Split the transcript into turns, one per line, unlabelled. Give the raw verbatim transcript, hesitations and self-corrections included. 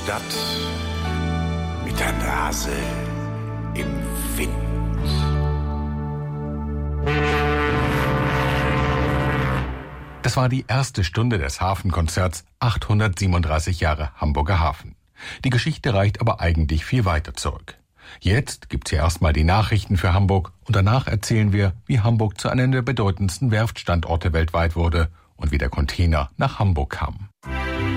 Stadt mit der Nase im Wind.
Das war die erste Stunde des Hafenkonzerts achthundertsiebenunddreißig Jahre Hamburger Hafen. Die Geschichte reicht aber eigentlich viel weiter zurück. Jetzt gibt's hier erstmal die Nachrichten für Hamburg und danach erzählen wir, wie Hamburg zu einem der bedeutendsten Werftstandorte weltweit wurde und wie der Container nach Hamburg kam.